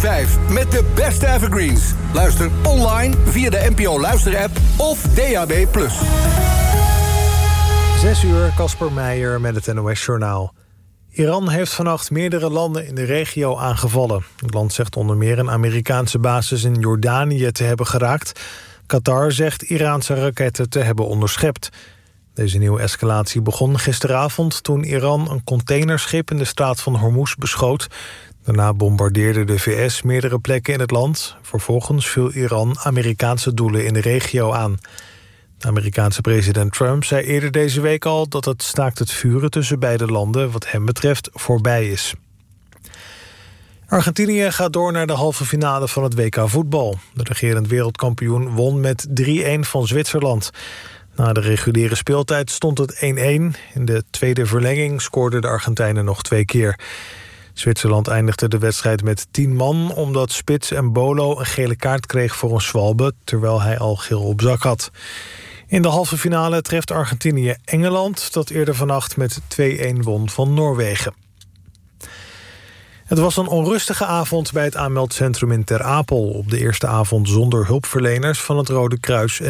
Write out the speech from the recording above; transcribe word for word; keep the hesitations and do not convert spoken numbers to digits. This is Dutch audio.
vijf met de beste evergreens. Luister online via de N P O Luister-app of D A B plus. Zes uur, Casper Meijer met het N O S-journaal. Iran heeft vannacht meerdere landen in de regio aangevallen. Het land zegt onder meer een Amerikaanse basis in Jordanië te hebben geraakt. Qatar zegt Iraanse raketten te hebben onderschept. Deze nieuwe escalatie begon gisteravond toen Iran een containerschip in de straat van Hormuz beschoot. Daarna bombardeerde de V S meerdere plekken in het land. Vervolgens viel Iran Amerikaanse doelen in de regio aan. De Amerikaanse president Trump zei eerder deze week al dat het staakt het vuren tussen beide landen wat hem betreft voorbij is. Argentinië gaat door naar de halve finale van het W K voetbal. De regerend wereldkampioen won met drie-een van Zwitserland. Na de reguliere speeltijd stond het één-één. In de tweede verlenging scoorden de Argentijnen nog twee keer. Zwitserland eindigde de wedstrijd met tien man... omdat spits Embolo een gele kaart kreeg voor een zwalbe... terwijl hij al geel op zak had. In de halve finale treft Argentinië Engeland... dat eerder vannacht met twee-een won van Noorwegen. Het was een onrustige avond bij het aanmeldcentrum in Ter Apel... op de eerste avond zonder hulpverleners van het Rode Kruis...